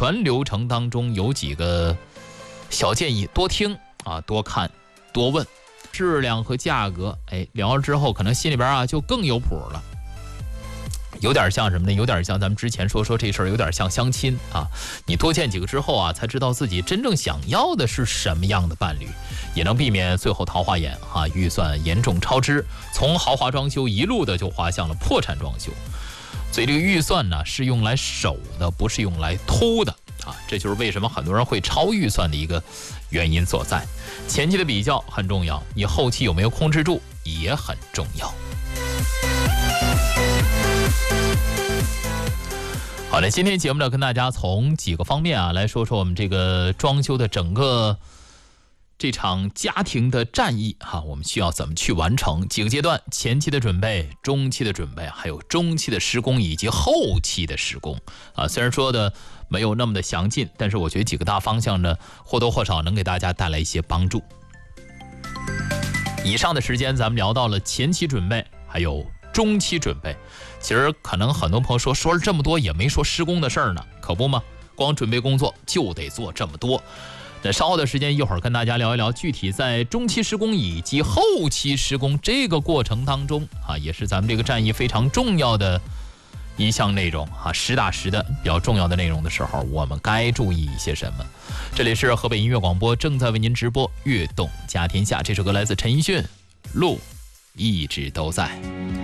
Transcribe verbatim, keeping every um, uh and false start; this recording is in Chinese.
全流程当中有几个小建议，多听啊，多看，多问。质量和价格，哎，聊了之后，可能心里边啊就更有谱了。有点像什么呢？有点像咱们之前说说这事儿，有点像相亲啊。你多见几个之后啊，才知道自己真正想要的是什么样的伴侣，也能避免最后桃花眼啊，预算严重超支，从豪华装修一路的就滑向了破产装修。所以这个预算呢，是用来守的，不是用来偷的啊。这就是为什么很多人会超预算的一个原因所在。前期的比较很重要，你后期有没有控制住也很重要。好的，今天节目呢，跟大家从几个方面啊来说说我们这个装修的整个这场家庭的战役哈、啊，我们需要怎么去完成几个阶段：前期的准备、中期的准备，还有中期的施工以及后期的施工啊。虽然说的没有那么的详尽，但是我觉得几个大方向呢，或多或少能给大家带来一些帮助。以上的时间咱们聊到了前期准备，还有中期准备。其实可能很多朋友说说了这么多也没说施工的事儿呢，可不吗？光准备工作就得做这么多。那稍后的时间一会儿跟大家聊一聊具体在中期施工以及后期施工这个过程当中啊，也是咱们这个战役非常重要的一项内容啊，实打实的比较重要的内容的时候，我们该注意一些什么？这里是河北音乐广播正在为您直播《悦动家天下》，这首歌来自陈奕迅，路一直都在。